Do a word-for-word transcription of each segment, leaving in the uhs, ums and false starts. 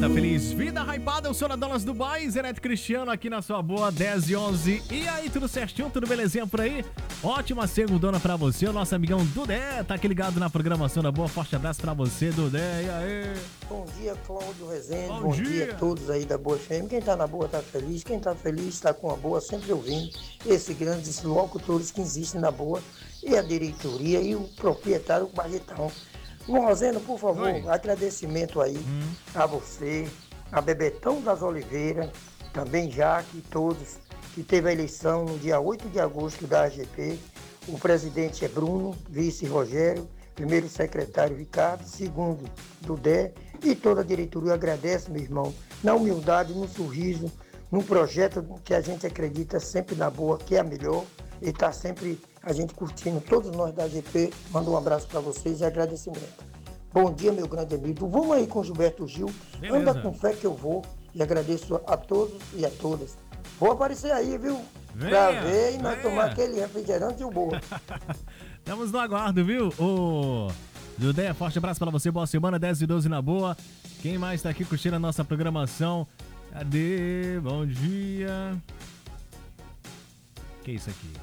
Tá feliz? Vida hypada, eu sou na Donas do Bairro, Zeneto Cristiano aqui na sua boa, dez e onze. E aí, tudo certinho? Tudo belezinha por aí? Ótima segundona pra você, o nosso amigão Dudé, tá aqui ligado na programação da boa. Forte abraço pra você, Dudé. E aí? Bom dia, Cláudio Rezende. Bom, Bom dia. dia a todos aí da Boa F M. Quem tá na boa tá feliz, quem tá feliz tá com a boa, sempre ouvindo esses grandes locutores que existem na boa, e a diretoria e o proprietário Barretão. Bom, Rosendo, por favor, Oi. agradecimento aí Hum. a você, a Bebetão das Oliveiras, também Jaque e todos, que teve a eleição no dia oito de agosto da A G P. O presidente é Bruno, vice Rogério, primeiro secretário Ricardo, segundo Dudé, e toda a diretoria agradece, meu irmão, na humildade, no sorriso, num projeto que a gente acredita sempre na boa, que é a melhor, e está sempre a gente curtindo, todos nós da A G P. Mando um abraço para vocês e agradecimento. Bom dia, meu grande amigo. Vamos aí com o Gilberto Gil. Beleza. Anda com fé que eu vou, e agradeço a todos e a todas. Vou aparecer aí, viu? Pra Venha, ver e nós venha. tomar aquele refrigerante e o bolo. Estamos no aguardo, viu? Ô, Dudé, forte abraço pra você, boa semana, dez e doze na boa. Quem mais tá aqui curtindo a nossa programação? Cadê? Bom dia. Que é isso aqui?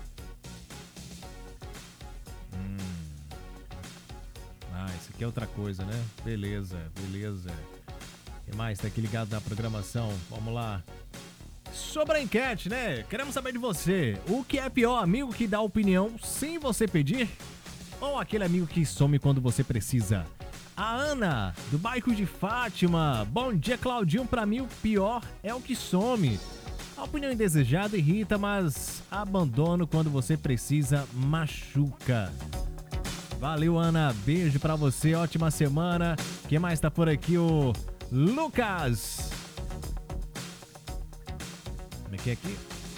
Hum. Ah, isso aqui é outra coisa, né? Beleza, beleza. Quem mais tá aqui ligado na programação? Vamos lá. Sobre a enquete, né? Queremos saber de você. O que é pior, amigo que dá opinião sem você pedir? Ou aquele amigo que some quando você precisa? A Ana, do bairro de Fátima. Bom dia, Claudinho. Pra mim, o pior é o que some. A opinião indesejada irrita, mas abandono quando você precisa machuca. Valeu, Ana. Beijo pra você. Ótima semana. Quem mais tá por aqui? O Lucas. Como é que é aqui?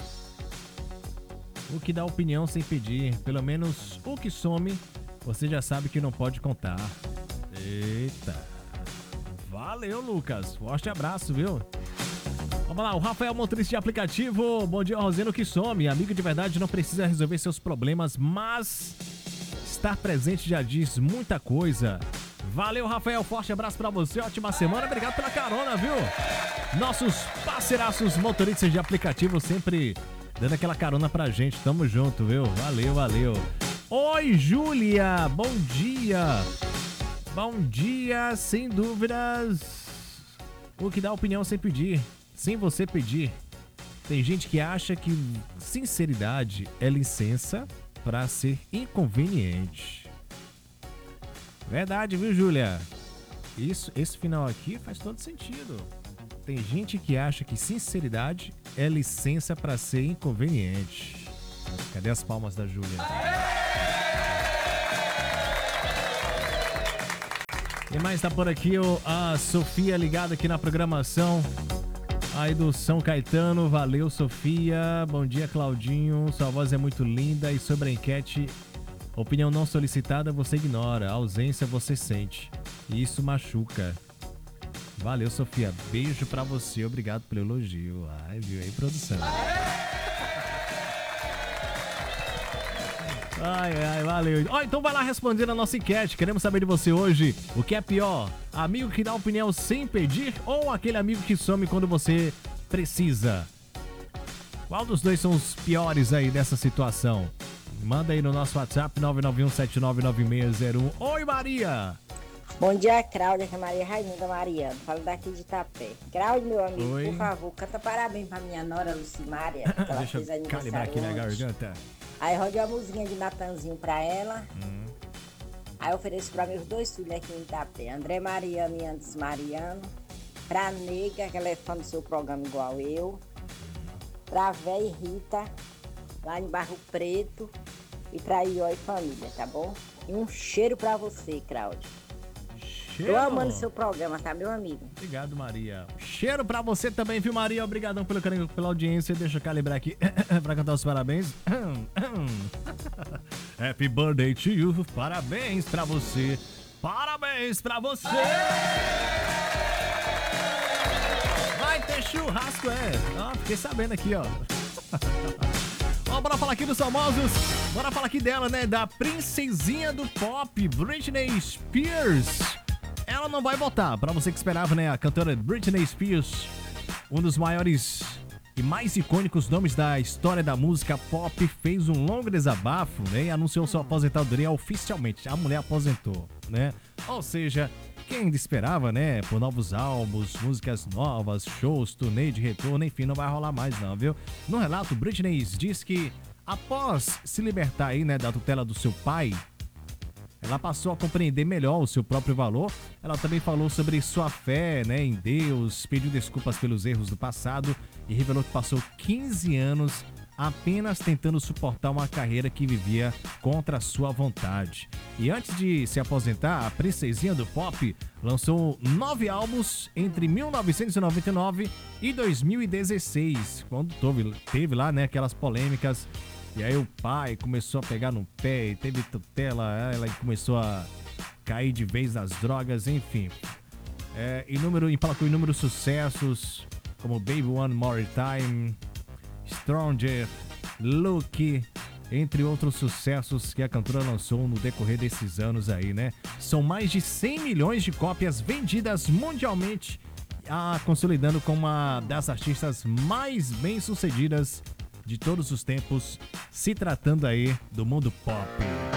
O que dá opinião sem pedir. Pelo menos o que some, você já sabe que não pode contar. Eita. Valeu, Lucas. Forte abraço, viu? Vamos lá, o Rafael, motorista de aplicativo. Bom dia, Rosendo, que some. Amigo de verdade não precisa resolver seus problemas, mas estar presente já diz muita coisa. Valeu, Rafael. Forte abraço pra você. Ótima semana. Obrigado pela carona, viu? Nossos parceiraços motoristas de aplicativo sempre dando aquela carona pra gente. Tamo junto, viu? Valeu, valeu. Oi, Júlia. Bom dia. Bom dia, sem dúvidas. O que dá opinião sem pedir, sem você pedir. Tem gente que acha que sinceridade é licença pra ser inconveniente. Verdade, viu, Júlia? Isso, esse final aqui faz todo sentido. Tem gente que acha que sinceridade é licença pra ser inconveniente. Cadê as palmas da Júlia? Quem mais tá por aqui? A Sofia ligada aqui na programação aí do São Caetano. Valeu, Sofia. Bom dia, Claudinho. Sua voz é muito linda. E sobre a enquete, opinião não solicitada você ignora, a ausência você sente. E isso machuca. Valeu, Sofia. Beijo pra você. Obrigado pelo elogio. Ai, viu aí, produção. Ai, ai, valeu. Ó, então vai lá responder a nossa enquete. Queremos saber de você hoje. O que é pior? Amigo que dá opinião sem pedir ou aquele amigo que some quando você precisa? Qual dos dois são os piores aí dessa situação? Manda aí no nosso WhatsApp nove nove um sete nove nove seis zero um. Oi, Maria! Bom dia, Cláudia, que é Maria Raimunda Mariano. Falo daqui de Itapé. Cláudio, meu amigo, Oi. por favor, canta parabéns pra minha nora Lucimária, que ela Deixa fez eu calibrar aniversário aqui na hoje. garganta. Aí rodei uma musiquinha de Natanzinho pra ela. Hum. Aí eu ofereço pra meus dois filhos aqui em Itapé, André Mariano e Andes Mariano. Pra Nega, que ela é fã do seu programa igual eu. Pra Véia e Rita, lá em Barro Preto. E pra Ió e família, tá bom? E um cheiro pra você, Cláudio. Cheiro. Tô amando seu programa, tá, meu amigo? Obrigado, Maria. Cheiro pra você também, viu, Maria? Obrigadão pelo carinho, pela audiência. Deixa eu calibrar aqui pra cantar os parabéns. Happy birthday to you. Parabéns pra você. Parabéns pra você. Vai ter churrasco, é. Ó, fiquei sabendo aqui, ó. Ó, bora falar aqui dos famosos. Bora falar aqui dela, né? Da princesinha do pop, Britney Spears. Ela ela não vai voltar. Pra você que esperava, né? A cantora Britney Spears, um dos maiores e mais icônicos nomes da história da música pop, fez um longo desabafo, né? E anunciou sua aposentadoria oficialmente. A mulher aposentou, né? Ou seja, quem ainda esperava, né? Por novos álbuns, músicas novas, shows, turnê de retorno, enfim, não vai rolar mais não, viu? No relato, Britney diz que após se libertar aí, né, da tutela do seu pai, ela passou a compreender melhor o seu próprio valor. Ela também falou sobre sua fé, né, em Deus, pediu desculpas pelos erros do passado e revelou que passou quinze anos apenas tentando suportar uma carreira que vivia contra a sua vontade. E antes de se aposentar, a princesinha do pop lançou nove álbuns entre mil novecentos e noventa e nove e dois mil e dezesseis, quando teve, teve lá, né, aquelas polêmicas. E aí o pai começou a pegar no pé e teve tutela, ela começou a cair de vez nas drogas, enfim. É, inúmero, emplacou inúmeros sucessos, como Baby One More Time, Stronger, Look, entre outros sucessos que a cantora lançou no decorrer desses anos aí, né? São mais de cem milhões de cópias vendidas mundialmente, a consolidando como uma das artistas mais bem-sucedidas de todos os tempos, se tratando aí do mundo pop.